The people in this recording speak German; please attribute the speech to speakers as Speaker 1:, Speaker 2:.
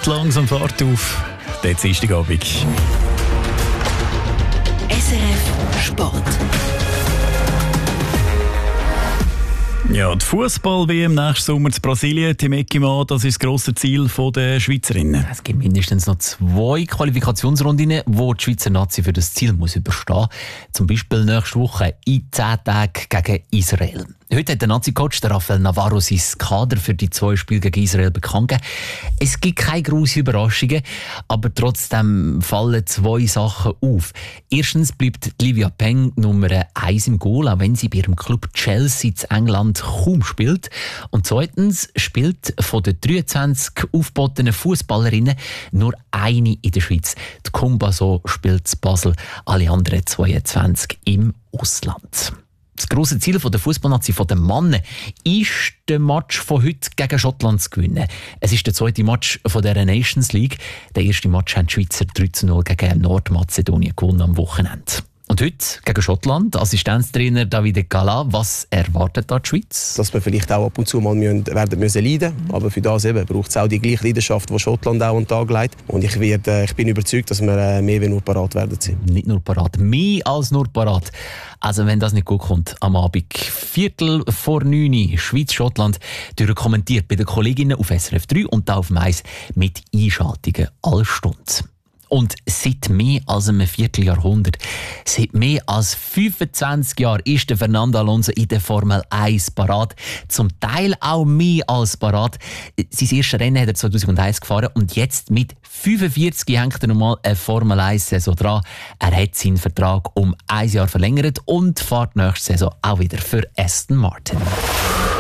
Speaker 1: nimmt langsam Fahrt auf. Der Dienstagabend.
Speaker 2: SRF Sport.
Speaker 1: Ja, die Fußball-WM nächsten Sommer in Brasilien, Tim Eckimann, das ist das grosse Ziel der Schweizerinnen.
Speaker 3: Es gibt mindestens noch 2 Qualifikationsrunden, wo die Schweizer Nazi für das Ziel muss überstehen muss. Zum Beispiel nächste Woche in 10 Tagen gegen Israel. Heute hat der Nazi-Coach Rafael Navarro sein Kader für die 2 Spiele gegen Israel bekannt gegeben. Es gibt keine grossen Überraschungen, aber trotzdem fallen 2 Sachen auf. Erstens bleibt Livia Peng Nummer 1 im Goal, auch wenn sie bei ihrem Club Chelsea in England kaum spielt. Und zweitens spielt von den 23 aufgebotenen Fußballerinnen nur eine in der Schweiz. Die Kumbaso spielt in Basel, alle anderen 22 im Ausland. Das grosse Ziel der Fußballnazi der Männer ist, den Match von heute gegen Schottland zu gewinnen. Es ist der 2. Match der Nations League. Der erste Match haben die Schweizer 3:0 gegen Nordmazedonien gewonnen am Wochenende. Und heute gegen Schottland, Assistenztrainer Davide Gala, was erwartet da die Schweiz?
Speaker 4: Dass wir vielleicht auch ab und zu mal werden müssen leiden, aber für das braucht es auch die gleiche Leidenschaft, die Schottland auch an den Tag legt. Und ich bin überzeugt, dass wir mehr wie nur parat werden sind.
Speaker 3: Nicht nur parat, mehr als nur parat. Also wenn das nicht gut kommt, am Abend 8:45 Schweiz-Schottland, kommentiert bei den Kolleginnen auf SRF 3 und da auf dem Eis mit Einschaltungen alle Stunde. Und seit mehr als einem Vierteljahrhundert, seit mehr als 25 Jahren ist der Fernando Alonso in der Formel 1 parat. Zum Teil auch mehr als parat. Sein erstes Rennen hat er 2001 gefahren und jetzt mit 45 hängt er nochmal eine Formel 1-Saison dran. Er hat seinen Vertrag um 1 Jahr verlängert und fährt nächste Saison auch wieder für Aston Martin.